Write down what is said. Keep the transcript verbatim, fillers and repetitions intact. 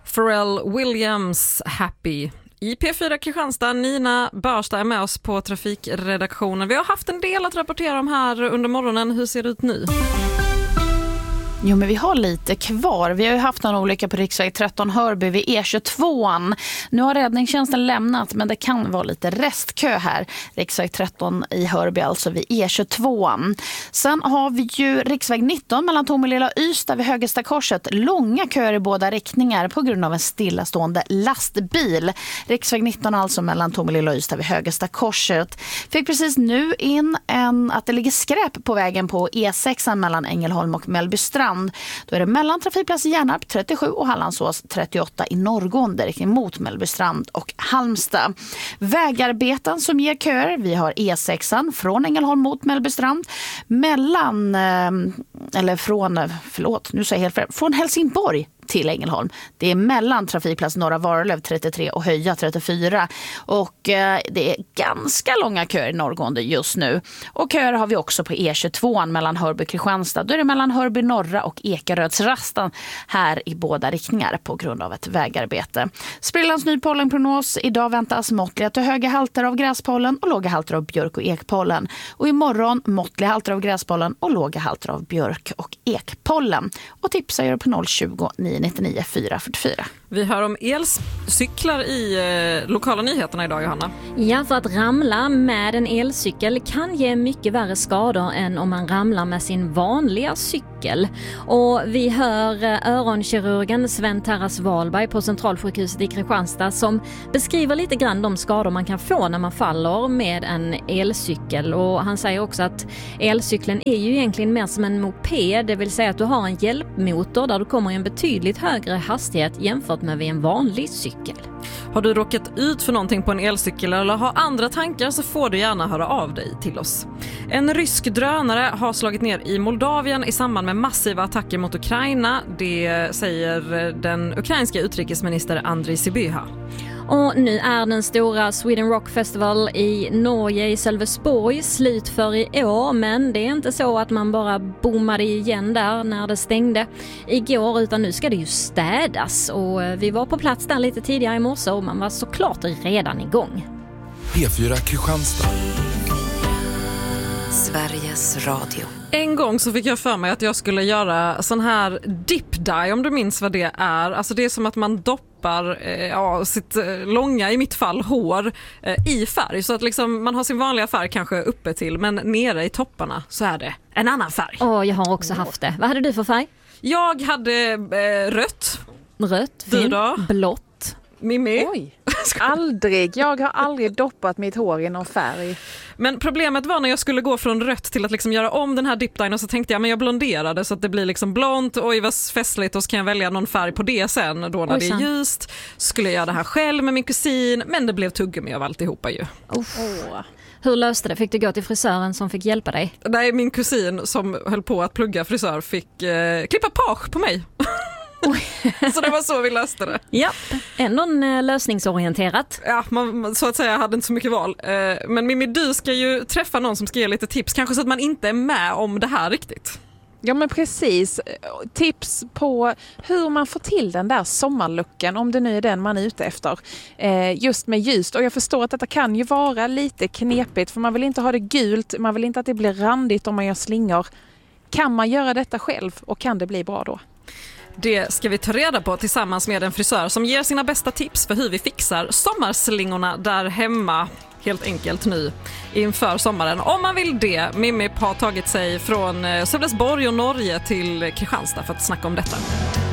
Pharrell Williams, Happy. I P fyra Kristianstad, Nina Börstad är med oss på trafikredaktionen. Vi har haft en del att rapportera om här under morgonen. Hur ser det ut nu? Jo, men vi har lite kvar. Vi har ju haft en olycka på riksväg tretton Hörby vid E tjugotvå. Nu har räddningstjänsten lämnat, men det kan vara lite restkö här. Riksväg tretton i Hörby, alltså vid E tjugotvå. Sen har vi ju riksväg nitton mellan Tomelilla och Ystad vid Högsta korset. Långa köer i båda riktningar på grund av en stillastående lastbil. Riksväg nitton alltså mellan Tomelilla och Ystad vid Högsta korset. Fick precis nu in en, att det ligger skräp på vägen på E sex mellan Ängelholm och Mellbystrand. Då är det mellan trafikplats i Järnarp trettiosju och Hallandsås trettioåtta i norrgående riktning mot Mellbystrand och Halmstad. Vägarbeten som ger köer. Vi har E sex från Ängelholm mot Mellbystrand mellan eller från förlåt, nu säger jag helt fel, från Helsingborg till Ängelholm. Det är mellan trafikplats Norra Varlöv trettiotre och Höja trettiofyra. Och eh, det är ganska långa köer i norrgående just nu. Och köer har vi också på E tjugotvå mellan Hörby och Kristianstad. Då är det mellan Hörby Norra och Ekerödsrastan här i båda riktningar på grund av ett vägarbete. Sprillans ny pollenprognos. Idag väntas måttliga till höga halter av gräspollen och låga halter av björk- och ekpollen. Och imorgon måttliga halter av gräspollen och låga halter av björk- och ekpollen. Och tipsar gör på noll tjugo nio nittionio fyra fyrtiofyra. Vi hör om elcyklar i eh, lokala nyheterna idag, Johanna. Ja, för att ramla med en elcykel kan ge mycket värre skador än om man ramlar med sin vanliga cykel. Och vi hör öronkirurgen Sven Tarras Wahlberg på Centralsjukhuset i Kristianstad som beskriver lite grann de skador man kan få när man faller med en elcykel. Och han säger också att elcykeln är ju egentligen mer som en moped, det vill säga att du har en hjälpmotor där du kommer i en betydligt högre hastighet jämfört med vid en vanlig cykel. Har du råkat ut för någonting på en elcykel eller har andra tankar så får du gärna höra av dig till oss. En rysk drönare har slagit ner i Moldavien i samband med massiva attacker mot Ukraina. Det säger den ukrainska utrikesminister Andriy Sybiha. Och nu är den stora Sweden Rock Festival i Norge i Sölvesborg slut för i år, men det är inte så att man bara bommade igen där när det stängde igår, utan nu ska det ju städas och vi var på plats där lite tidigare i morse och man var såklart redan igång. P fyra Kristianstad. Sveriges Radio. En gång så fick jag för mig att jag skulle göra sån här dip dye, om du minns vad det är. Alltså det är som att man doppar eh, ja, sitt eh, långa, i mitt fall, hår eh, i färg. Så att liksom man har sin vanliga färg kanske uppe till, men nere i topparna så är det en annan färg. Åh, jag har också haft det. Vad hade du för färg? Jag hade eh, rött. Rött, du fin, då? blått. Mimmi? Oj, aldrig. Jag har aldrig doppat mitt hår i någon färg. Men problemet var när jag skulle gå från rött till att liksom göra om den här dip dyen, och så tänkte jag men jag blonderade så att det blir liksom blont. Oj vad festligt, och så kan jag välja någon färg på det sen då när Oj, det är ljust. Skulle jag göra det här själv med min kusin, men det blev tuggummi av alltihopa ju. Oh. Hur löste det? Fick du gå till frisören som fick hjälpa dig? Nej, min kusin som höll på att plugga frisör fick eh, klippa page på mig. Så det var så vi löste det. Ja, ändå en lösningsorienterat. Ja, man, så att säga hade inte så mycket val. Men Mimmi, du ska ju träffa någon som ska ge lite tips, kanske så att man inte är med om det här riktigt. Ja, men precis. Tips på hur man får till den där sommarlucken, om det nu är den man är ute efter. Just med ljust. Och jag förstår att detta kan ju vara lite knepigt, för man vill inte ha det gult, man vill inte att det blir randigt om man gör slingor. Kan man göra detta själv och kan det bli bra då? Det ska vi ta reda på tillsammans med en frisör som ger sina bästa tips för hur vi fixar sommarslingorna där hemma, helt enkelt nu inför sommaren. Om man vill det. Mimmi har tagit sig från Sölvesborg och Norge till Kristianstad för att snacka om detta.